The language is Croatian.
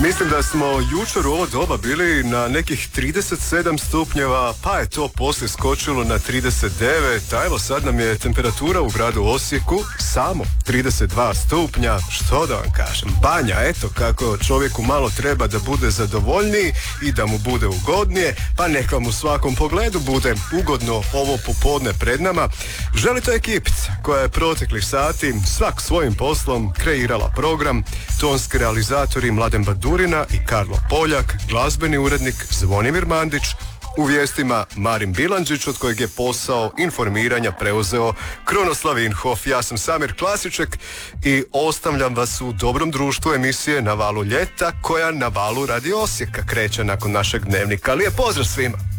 Mislim da smo jučer u ovo doba bili na nekih 37 stupnjeva, pa je to poslije skočilo na 39, a evo sad nam je temperatura u gradu Osijeku samo 32 stupnja, što da vam kažem, banja, eto kako čovjeku malo treba da bude zadovoljniji i da mu bude ugodnije, pa neka mu u svakom pogledu bude ugodno ovo popodne pred nama. Želi to ekipica koja je proteklih sati svak svojim poslom kreirala program, tonski realizatori Mladen Badurina i Karlo Poljak, glazbeni urednik Zvonimir Mandić, u vijestima Marin Bilandžić, od kojeg je posao informiranja preuzeo Krunoslav Inhof. Ja sam Samir Klasiček i ostavljam vas u dobrom društvu emisije Na valu ljeta, koja na valu Radio Osijeka kreće nakon našeg dnevnika. Lijep pozdrav svima!